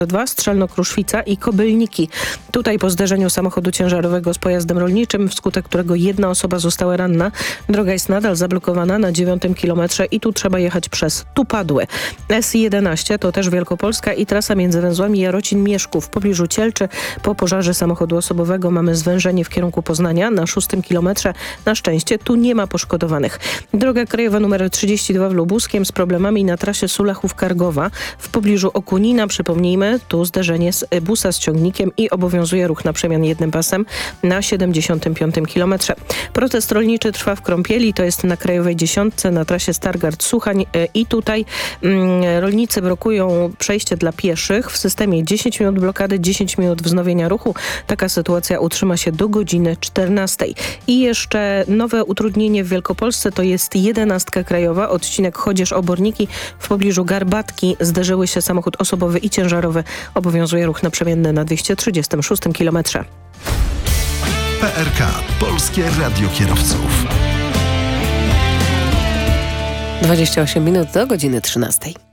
2, Strzelno-Kruszwica i Kobylniki. Tutaj po zderzeniu samochodu ciężarowego z pojazdem rolniczym, wskutek którego jedna osoba została ranna, droga jest nadal zablokowana na 9 kilometrze i tu trzeba jechać przez Tupadły. S11 to też Wielkopolska i trasa między węzłami Jarocin-Mieszków w pobliżu Cielczy. Po pożarze samochodu osobowego mamy zwężenie w kierunku Poznania na 6 kilometrze. Na szczęście tu nie ma poszkodowanych. Droga krajowa nr 32 w Lubuskiem z problemami na trasie Sulechów-Kargowa w pobliżu Okunina. Przypomnijmy, tu zderzenie z busa z ciągnikiem i obowiązuje ruch na przemian jednym pasem na 75 kilometrze. Protest rolniczy trwa w Krąpieli, to jest na krajowej 10 na trasie Stargard-Suchań i tutaj rolnicy blokują przejście dla pieszych w systemie 10 minut blokady, 10 minut wznowienia ruchu. Taka sytuacja utrzyma się do godziny 14. I jeszcze nowe utrudnienie w Wielkopolsce to jest 11 krajowa, odcinek Chodzież-Oborniki w pobliżu Garbatki. Zderzyły się samochód osobowy i ciężarowy. Obowiązuje ruch naprzemienny na 236 kilometrze. PRK. Polskie Radio Kierowców. 28 minut do godziny 13.